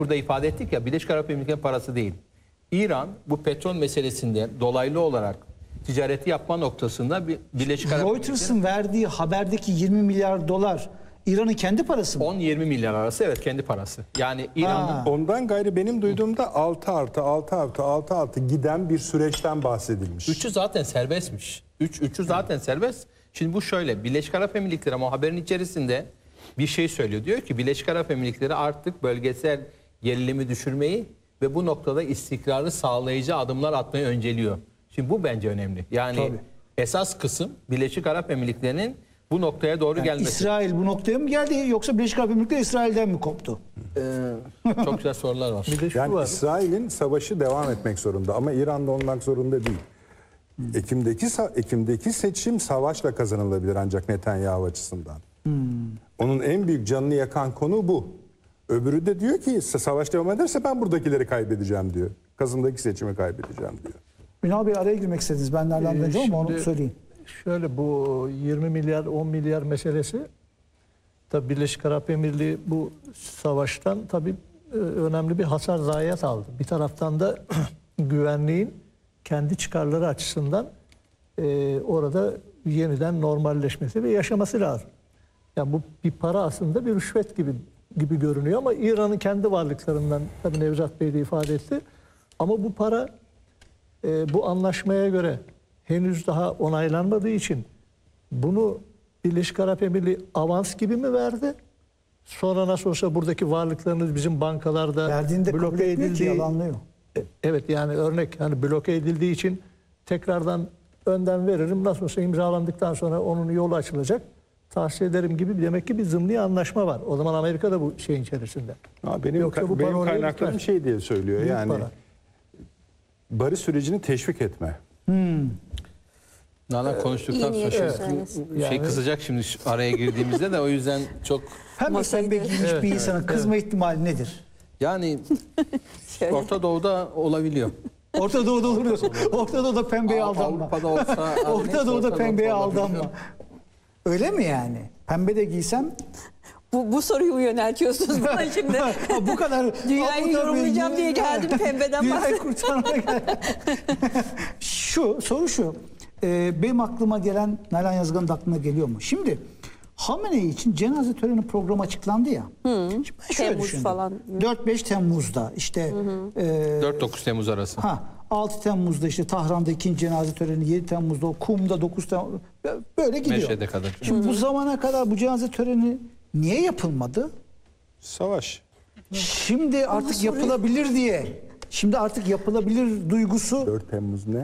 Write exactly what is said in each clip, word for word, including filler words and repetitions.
burada ifade ettik ya, Birleşik Arap Emirlikleri'nin parası değil. İran bu petrol meselesinde dolaylı olarak ticareti yapma noktasında bir Birleşik Arap Reuters'ın verdiği haberdeki yirmi milyar dolar İran'ın kendi parası mı? on yirmi milyar arası, evet, kendi parası. Yani İran'ın Ondan gayrı benim duyduğumda altı artı altı artı altı artı giden bir süreçten bahsedilmiş. üçü zaten serbestmiş. üç üçü zaten serbest. Şimdi bu şöyle, Birleşik Arap Emirlikleri ama haberin içerisinde bir şey söylüyor. Diyor ki Birleşik Arap Emirlikleri artık bölgesel gerilimi düşürmeyi ve bu noktada istikrarı sağlayıcı adımlar atmayı önceliyor. Şimdi bu bence önemli. Yani Tabii. esas kısım Birleşik Arap Emirlikleri'nin bu noktaya doğru Yani gelmesi. İsrail bu noktaya mı geldi yoksa Birleşik Arap Emirlikleri İsrail'den mi koptu? Ee, çok güzel sorular var. Bir de şu Yani var. İsrail'in savaşı devam etmek zorunda ama İran'da olmak zorunda değil. Ekim'deki Ekim'deki seçim savaşla kazanılabilir ancak Netanyahu açısından. Hmm. Onun en büyük canını yakan konu bu. Öbürü de diyor ki savaş devam ederse ben buradakileri kaybedeceğim diyor. Kasım'daki seçimi kaybedeceğim diyor. Ünal Bey araya girmek istediniz. Ben nereden Ee, döneceğim ama onu şimdi söyleyeyim. Şöyle, bu yirmi milyar on milyar meselesi, tabii Birleşik Arap Emirliği bu savaştan tabii e, önemli bir hasar zayiat aldı. Bir taraftan da güvenliğin kendi çıkarları açısından e, orada yeniden normalleşmesi ve yaşaması lazım. Yani bu bir para, aslında bir rüşvet gibi gibi görünüyor ama İran'ın kendi varlıklarından, tabii Nevzat Bey de ifade etti. Ama bu para e, bu anlaşmaya göre henüz daha onaylanmadığı için bunu Birleşik Arap Emirliği avans gibi mi verdi? Sonra nasıl olsa buradaki varlıklarınız bizim bankalarda Verdiğinde kabul bloke etmiyor ki, edildiği, yalanlıyor. E, evet, yani örnek, hani bloke edildiği için tekrardan önden veririm, nasıl olsa imzalandıktan sonra onun yolu açılacak, tahsis ederim gibi demek ki bir zımni anlaşma var. O zaman Amerika da bu şeyin içerisinde. Ha, benim Yoksa bu benim para oraya kaynaklarım gitmez. şey diye söylüyor Büyük yani para. barış sürecini teşvik etme. Nalan konuştuktan iyi sonra niyetli şey, söylesin. şey Yani- kızacak şimdi şu araya girdiğimizde de, o yüzden çok Hem Masayı pembe da- giymiş Evet, bir evet, insanın kızma ihtimali nedir? yani Şöyle. Orta Doğu'da olabiliyor. Orta Doğu'da olur mu? Orta Doğu'da pembeye aldanma. Avrupa'da olsa, Orta Doğu'da pembeye olabiliyor. aldanma. Öyle mi yani? Pembe de giysem Bu, bu soruyu mu yöneltiyorsunuz bana şimdi? Ha, bu kadar Dünyayı Abu Dhabi, yorumlayacağım diye geldim, pembeden Dünyayı bahsediyorum. kurtarmaya geldim. Şu soru şu. Ee, benim aklıma gelen, Nalan Yazgan'ın da aklına geliyor mu? Şimdi Hamenei için cenaze töreni programı açıklandı ya. Şimdi ben şöyle Temmuz düşündüm. falan. dört beş Temmuz'da işte e, dört dokuz Temmuz arası. ha altı Temmuz'da işte Tahran'da ikinci cenaze töreni, yedi Temmuz'da o Kum'da, dokuz Temmuz böyle gidiyor. Meşhed'e kadar. Şimdi bu zamana kadar bu cenaze töreni niye yapılmadı? Savaş. Şimdi artık yapılabilir diye. Şimdi artık yapılabilir duygusu dört Temmuz ne?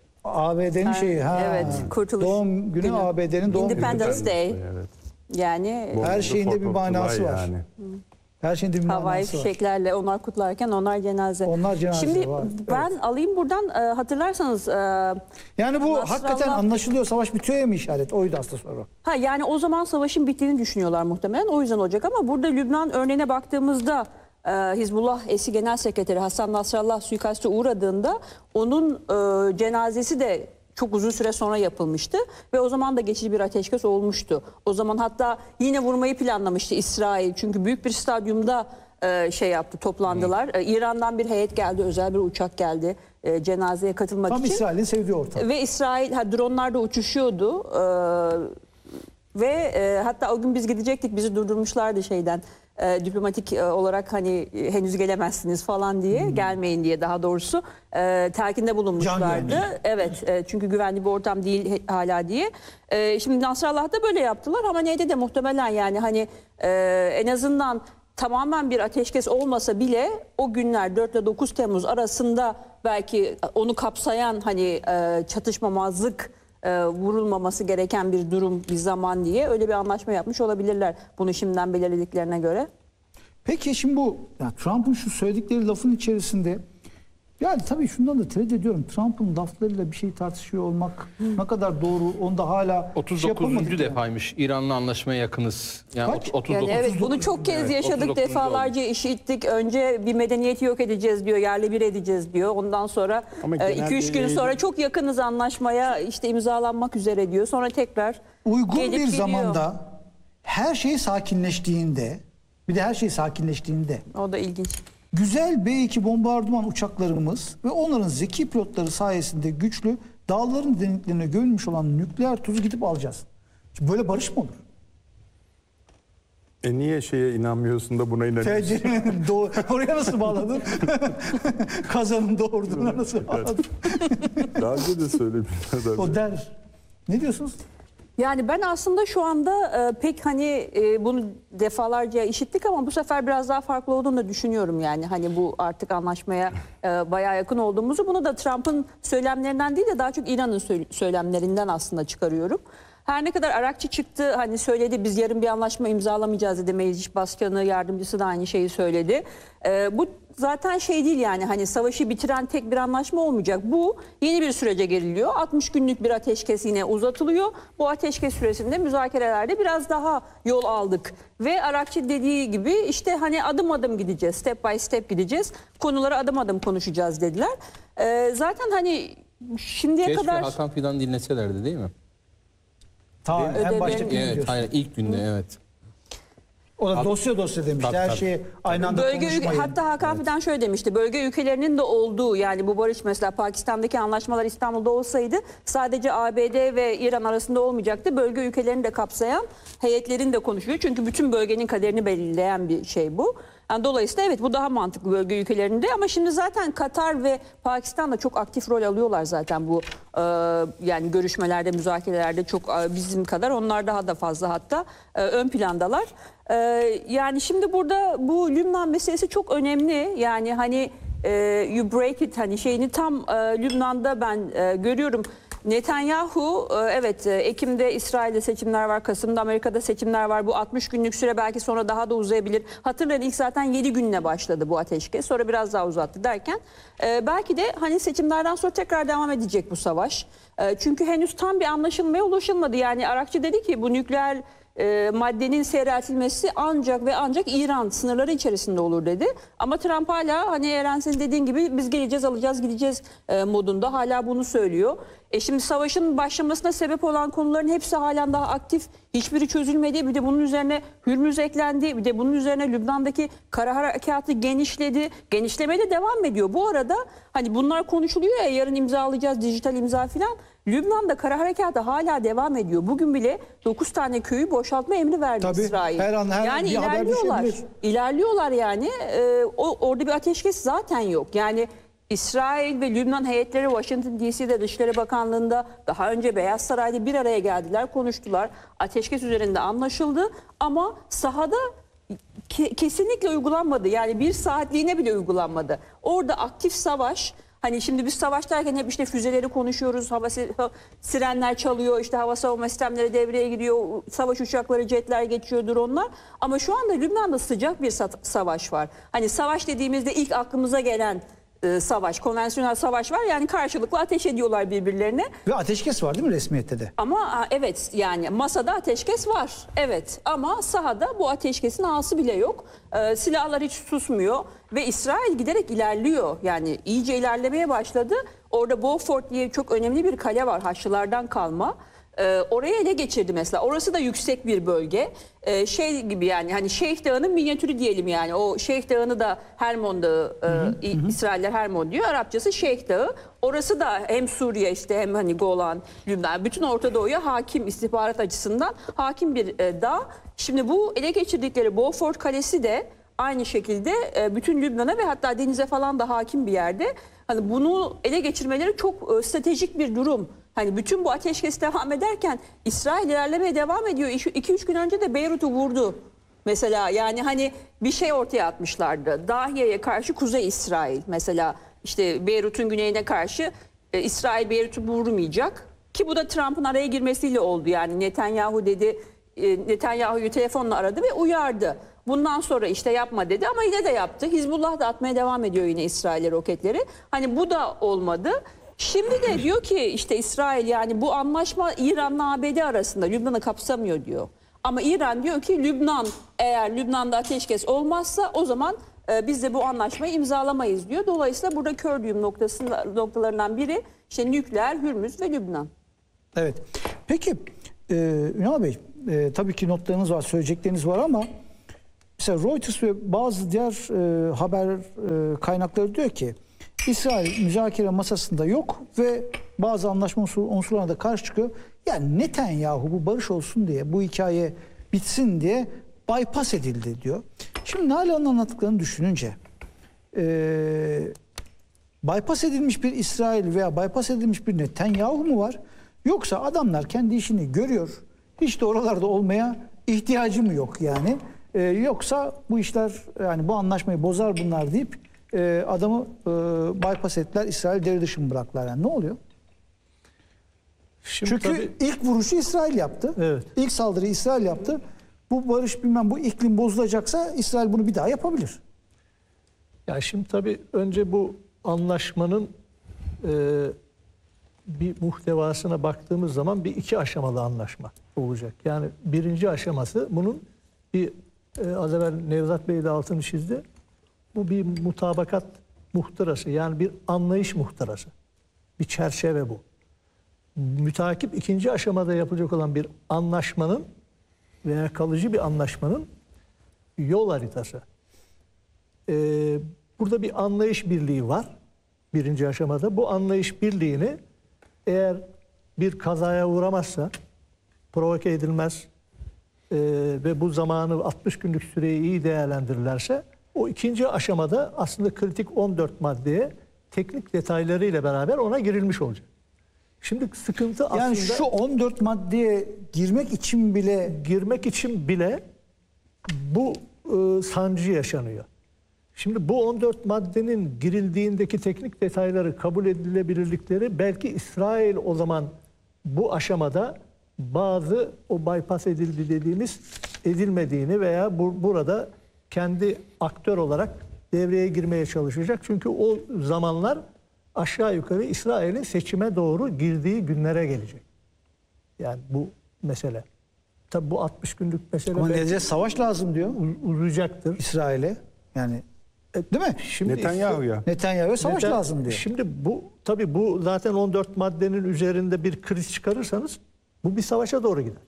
A B D'nin şeyi. Ha. evet, kurtuluş Doğum günü, günü. A B D'nin doğum günü. Independence Day. Evet. Yani Her şeyinde bir manası var. Yani. Her şeyinde bir havai manası var. fişeklerle onlar kutlarken onlar cenaze. Onlar cenaze Şimdi var, ben alayım buradan, e, hatırlarsanız e, Yani bu Nasrallah- hakikaten anlaşılıyor, savaş bitiyor ya mı işaret? Oydu aslında soru. ha yani o zaman savaşın bittiğini düşünüyorlar muhtemelen, o yüzden olacak ama burada Lübnan örneğine baktığımızda e, Hizbullah eski genel sekreteri Hasan Nasrallah suikaste uğradığında onun e, cenazesi de çok uzun süre sonra yapılmıştı ve o zaman da geçici bir ateşkes olmuştu. O zaman hatta yine vurmayı planlamıştı İsrail, çünkü büyük bir stadyumda e, şey yaptı, toplandılar. E, İran'dan bir heyet geldi, özel bir uçak geldi e, cenazeye katılmak Tam için. İsrail'in sevdiği ortam. Ve İsrail, ha, dronlar da uçuşuyordu. Ee, ve e, hatta o gün biz gidecektik, bizi durdurmuşlardı şeyden. E, diplomatik e, olarak hani e, henüz gelemezsiniz falan diye, gelmeyin diye daha doğrusu e, telkinde bulunmuşlardı. güvenliği. Evet, e, çünkü güvenli bir ortam değil he- hala diye. E, şimdi Nasrallah'ta böyle yaptılar ama neydi de muhtemelen yani hani e, en azından tamamen bir ateşkes olmasa bile o günler dört ile dokuz Temmuz arasında belki onu kapsayan hani e, çatışmamazlık, e, vurulmaması gereken bir durum, bir zaman diye öyle bir anlaşma yapmış olabilirler bunu şimdiden belirlediklerine göre. Peki şimdi bu ya Trump'ın şu söyledikleri lafın içerisinde, yani tabii şundan da tereddüt ediyorum. Trump'ın laflarıyla bir şey tartışıyor olmak ne kadar doğru, onda hala otuz şey dokuzuncu yapamadık yani. defaymış İran'la anlaşmaya yakınız. Yani Kaç? otuz Yani dokuz. evet, bunu çok kez Evet, yaşadık, otuz dokuzuncu defalarca işittik. Önce bir medeniyeti yok edeceğiz diyor, yerle bir edeceğiz diyor. Ondan sonra Ama iki üç gün genelde- sonra çok yakınız anlaşmaya, işte imzalanmak üzere diyor. Sonra tekrar Uygun gelip bir gidiyor. zamanda her şey sakinleştiğinde, bir de her şey sakinleştiğinde O da ilginç. Güzel B iki bombardıman uçaklarımız ve onların zeki pilotları sayesinde güçlü, dağların derinliklerine gömülmüş olan nükleer tuzu gidip alacağız. Şimdi böyle barış mı olur? E niye şeye inanmıyorsun da buna inanıyorsun? Fecinin doğ- oraya nasıl bağladın? Kazanın doğurduğuna nasıl bağladın? Daha önce de söylemişler. O der. Ne diyorsunuz? Yani ben aslında şu anda e, pek hani e, bunu defalarca işittik ama bu sefer biraz daha farklı olduğunu da düşünüyorum yani. Hani bu artık anlaşmaya e, bayağı yakın olduğumuzu, bunu da Trump'ın söylemlerinden değil de daha çok İran'ın sö- söylemlerinden aslında çıkarıyorum. Her ne kadar Arakçı çıktı hani söyledi, biz yarın bir anlaşma imzalamayacağız dedi, meclis başkanı yardımcısı da aynı şeyi söyledi. Ee, bu zaten şey değil yani, hani savaşı bitiren tek bir anlaşma olmayacak. Bu yeni bir sürece giriliyor. altmış günlük bir ateşkes yine uzatılıyor. Bu ateşkes süresinde müzakerelerde biraz daha yol aldık. Ve Arakçı dediği gibi işte hani adım adım gideceğiz, step by step gideceğiz. Konuları adım adım konuşacağız dediler. Ee, zaten hani şimdiye Keşke kadar... Hakan Fidan dinleselerdi değil mi? Ta en Ödevlerini- başta Evet, diyorsun. hayır, ilk günde evet. O da dosya dosya demişti. Tabii, Her tabii. şeyi aynı anda Bölge ülke- konuşmayın. hatta Hakan Fidan şöyle demişti. Bölge ülkelerinin de olduğu, yani bu barış mesela Pakistan'daki anlaşmalar İstanbul'da olsaydı sadece A B D ve İran arasında olmayacaktı. Bölge ülkelerini de kapsayan heyetlerin de konuşuyor. Çünkü bütün bölgenin kaderini belirleyen bir şey bu. Yani dolayısıyla evet, bu daha mantıklı bölge ülkelerinde, ama şimdi zaten Katar ve Pakistan da çok aktif rol alıyorlar zaten bu e, yani görüşmelerde, müzakerelerde çok e, bizim kadar, onlar daha da fazla hatta e, ön plandalar. E, yani şimdi burada bu Lübnan meselesi çok önemli. Yani hani e, you break it, hani şeyini tam e, Lübnan'da ben e, görüyorum. Netanyahu evet, Ekim'de İsrail'de seçimler var, Kasım'da Amerika'da seçimler var. Bu altmış günlük süre belki sonra daha da uzayabilir. Hatırlayın, ilk zaten yedi günle başladı bu ateşkes, sonra biraz daha uzattı derken belki de hani seçimlerden sonra tekrar devam edecek bu savaş. Çünkü henüz tam bir anlaşılmaya ulaşılmadı. Yani Arakçı dedi ki bu nükleer E, maddenin seyreltilmesi ancak ve ancak İran sınırları içerisinde olur dedi. Ama Trump hala hani Eren senin dediğin gibi biz geleceğiz, alacağız, gideceğiz e, modunda hala bunu söylüyor. E şimdi savaşın başlamasına sebep olan konuların hepsi halen daha aktif. Hiçbiri çözülmedi. Bir de bunun üzerine Hürmüz eklendi. Bir de bunun üzerine Lübnan'daki kara harekatı genişledi. Genişlemeye de devam ediyor. Bu arada hani bunlar konuşuluyor ya, yarın imzalayacağız, dijital imza filan. Lübnan'da kara harekatı hala devam ediyor. Bugün bile dokuz tane köyü boşaltma emri verdi Tabii, İsrail. her an her yani bir haber ilerliyorlar. düşebilir. İlerliyorlar yani. Ee, o, orada bir ateşkes zaten yok. Yani İsrail ve Lübnan heyetleri Washington D C'de Dışişleri Bakanlığı'nda, daha önce Beyaz Saray'da bir araya geldiler, konuştular. Ateşkes üzerinde anlaşıldı ama sahada ke- kesinlikle uygulanmadı. Yani bir saatliğine bile uygulanmadı. Orada aktif savaş. Hani şimdi biz savaş derken hep işte füzeleri konuşuyoruz, hava sirenler çalıyor, işte hava savunma sistemleri devreye giriyor, savaş uçakları, jetler geçiyor, dronlar. Ama şu anda Lübnan'da sıcak bir savaş var. Hani savaş dediğimizde ilk aklımıza gelen e, savaş, konvansiyonel savaş var. Yani karşılıklı ateş ediyorlar birbirlerine. Ve ateşkes var değil mi resmiyette de? Ama evet, yani masada ateşkes var. Evet, ama sahada bu ateşkesin ağası bile yok. Ee, silahlar hiç susmuyor ve İsrail giderek ilerliyor. Yani iyice ilerlemeye başladı. Orada Beaufort diye çok önemli bir kale var, Haçlılardan kalma. Ee, oraya ele geçirdi mesela. Orası da yüksek bir bölge. Ee, şey gibi yani, hani Şeyh Dağı'nın minyatürü diyelim yani. O Şeyh Dağı'nı da Hermon Dağı, e, hı hı. İsrailler Hermon diyor. Arapçası Şeyh Dağı. Orası da hem Suriye işte hem hani Golan, Lübnan, bütün Orta Doğu'ya hakim, istihbarat açısından hakim bir e, dağ. Şimdi bu ele geçirdikleri Beaufort Kalesi de aynı şekilde e, bütün Lübnan'a ve hatta denize falan da hakim bir yerde. Hani bunu ele geçirmeleri çok e, stratejik bir durum. Hani bütün bu ateşkes devam ederken İsrail ilerlemeye devam ediyor. iki üç gün önce de Beyrut'u vurdu. Mesela yani hani bir şey ortaya atmışlardı. Dahiye'ye karşı Kuzey İsrail. Mesela işte Beyrut'un güneyine karşı e, İsrail Beyrut'u vurmayacak. Ki bu da Trump'ın araya girmesiyle oldu. Yani Netanyahu dedi, e, Netanyahu'yu telefonla aradı ve uyardı. Bundan sonra işte yapma dedi ama yine de yaptı. Hizbullah da atmaya devam ediyor yine İsrail'e roketleri. Hani bu da olmadı. Şimdi de diyor ki işte İsrail, yani bu anlaşma İran'la A B D arasında, Lübnan'ı kapsamıyor diyor. Ama İran diyor ki Lübnan, eğer Lübnan'da ateşkes olmazsa o zaman e, biz de bu anlaşmayı imzalamayız diyor. Dolayısıyla burada kör düğüm noktasında, noktalarından biri işte nükleer, Hürmüz ve Lübnan. Evet. Peki e, Ünal Bey, e, tabii ki notlarınız var, söyleyecekleriniz var ama mesela Reuters ve bazı diğer e, haber e, kaynakları diyor ki İsrail müzakere masasında yok ve bazı anlaşma unsur, unsurlarına da karşı çıkıyor. Yani Netanyahu bu barış olsun diye, bu hikaye bitsin diye bypass edildi diyor. Şimdi Nalan'ın anlattıklarını düşününce e, bypass edilmiş bir İsrail veya bypass edilmiş bir Netanyahu mu var? Yoksa adamlar kendi işini görüyor. Hiç de oralarda olmaya ihtiyacı mı yok yani? Ee, yoksa bu işler yani bu anlaşmayı bozar bunlar deyip e, adamı e, bypass ettiler. İsrail devre dışı mı bıraktılar yani? Ne oluyor? Şimdi Çünkü tabii- ilk vuruşu İsrail yaptı. Evet. İlk saldırıyı İsrail yaptı. Bu barış bilmem bu iklim bozulacaksa İsrail bunu bir daha yapabilir. Ya şimdi tabii önce bu anlaşmanın e, bir muhtevasına baktığımız zaman bir iki aşamalı anlaşma olacak. Yani birinci aşaması bunun bir e, az evvel Nevzat Bey de altını çizdi. Bu bir mutabakat muhtırası, yani bir anlayış muhtırası. Bir çerçeve bu. Mütakip ikinci aşamada yapılacak olan bir anlaşmanın veya kalıcı bir anlaşmanın yol haritası. Ee, burada bir anlayış birliği var birinci aşamada. Bu anlayış birliğini eğer bir kazaya uğramazsa, provoke edilmez e, ve bu zamanı altmış günlük süreyi iyi değerlendirirlerse, o ikinci aşamada aslında kritik on dört maddeye teknik detaylarıyla beraber ona girilmiş olacak. Şimdi sıkıntı Yani aslında şu on dört maddeye girmek için bile girmek için bile bu e, sancı yaşanıyor. Şimdi bu on dört maddenin girildiğindeki teknik detayları, kabul edilebilirlikleri, belki İsrail o zaman bu aşamada bazı o bypass edildi dediğimiz edilmediğini veya bu, burada kendi aktör olarak devreye girmeye çalışacak. Çünkü o zamanlar aşağı yukarı İsrail'in seçime doğru girdiği günlere gelecek. Yani bu mesele. Tabi bu altmış günlük mesele ama belki neticede savaş lazım diyor uz- uzayacaktır. İsrail'e. Yani e, değil mi? Şimdi Netanyahu'ya. Netanyahu'ya savaş Neden- lazım diyor. Şimdi bu tabii bu zaten on dört maddenin üzerinde bir kriz çıkarırsanız bu bir savaşa doğru gider.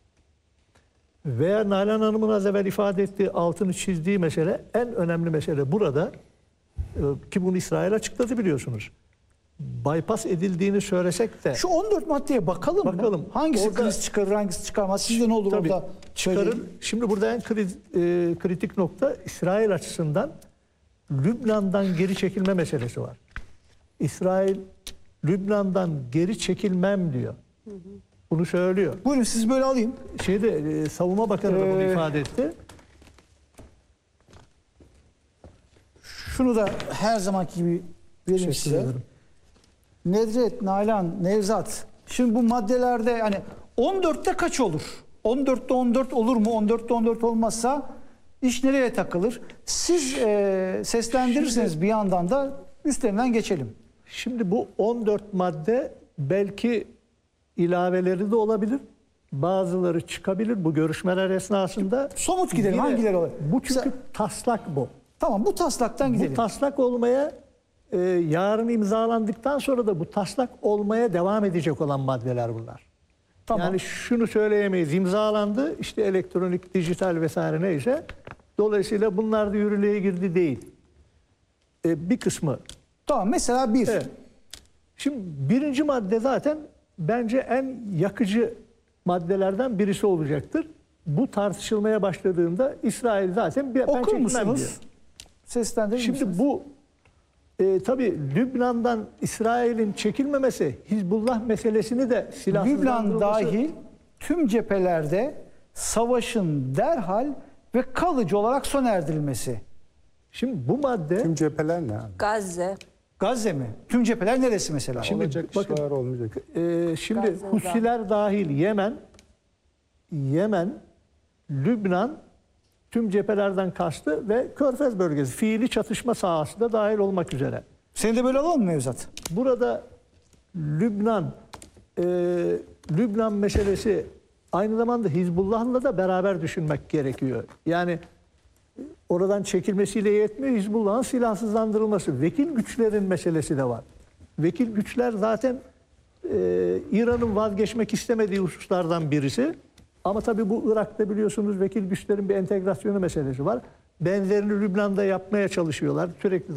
Veya Nalan Hanım'ın az evvel ifade ettiği, altını çizdiği mesele, en önemli mesele burada e, ki bunu İsrail açıkladı biliyorsunuz. Bypass edildiğini söylesek de Şu on dört maddeye bakalım, Bakalım. mı? Hangisi Orada- kriz çıkarır, hangisi çıkarmaz? Sizde ne olur tabii orada çıkarır. söyleyin. Şimdi burada en kriz, e, kritik nokta İsrail açısından Lübnan'dan geri çekilme meselesi var. İsrail Lübnan'dan geri çekilmem diyor. Bunu söylüyor. Buyurun siz böyle alayım. Şeyde e, Savunma Bakanı da bunu Ee, ifade etti. Şunu da her zamanki gibi vereyim Teşekkür size. ederim. Nedret, Nalan, Nevzat. Şimdi bu maddelerde yani on dörtte kaç olur? on dörtte on dört olur mu? on dörtte on dört olmazsa iş nereye takılır? Siz e, seslendirirseniz bir yandan da üstlerinden geçelim. Şimdi bu on dört madde belki ilaveleri de olabilir. Bazıları çıkabilir bu görüşmeler esnasında. Somut gidelim. Yine Hangileri olur? Bu çünkü Mesela- taslak bu. Tamam bu taslaktan gidelim. Bu taslak olmaya e, yarın imzalandıktan sonra da bu taslak olmaya devam edecek olan maddeler bunlar. Tamam. Yani şunu söyleyemeyiz, imzalandı işte elektronik, dijital vesaire neyse. Dolayısıyla bunlar da yürürlüğe girdi değil. E, bir kısmı. Tamam mesela bir. Evet. Şimdi birinci madde zaten bence en yakıcı maddelerden birisi olacaktır. Bu tartışılmaya başladığında İsrail zaten bir ben Okur çekilmem musunuz? diyor. Seslendirir Şimdi misiniz? bu e, tabii Lübnan'dan İsrail'in çekilmemesi, Hizbullah meselesini de Lübnan silahsızlandırılması... dahil tüm cephelerde savaşın derhal ve kalıcı olarak sona erdirilmesi. Şimdi bu madde... Tüm cepheler ne abi? Gazze. Gazze mi? Tüm cepheler neresi mesela? Şimdi Olacak bakın, işler olmayacak. e, şimdi Gazze'de. Husiler dahil Yemen, Yemen, Lübnan tüm cephelerden kastı ve Körfez bölgesi, fiili çatışma sahası da dahil olmak üzere. Seni de böyle alalım mı Nevzat? Burada Lübnan, e, Lübnan meselesi aynı zamanda Hizbullah'la da beraber düşünmek gerekiyor. Yani oradan çekilmesiyle yetmiyor, Hizbullah'ın silahsızlandırılması. Vekil güçlerin meselesi de var. Vekil güçler zaten e, İran'ın vazgeçmek istemediği hususlardan birisi. Ama tabii bu Irak'ta biliyorsunuz vekil güçlerin bir entegrasyonu meselesi var. Benzerini Lübnan'da yapmaya çalışıyorlar. Sürekli